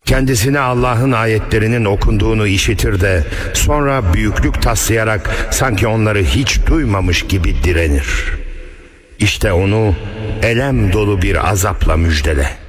Kendisine Allah'ın ayetlerinin okunduğunu işitir de sonra büyüklük taslayarak sanki onları hiç duymamış gibi direnir. İşte onu elem dolu bir azapla müjdele.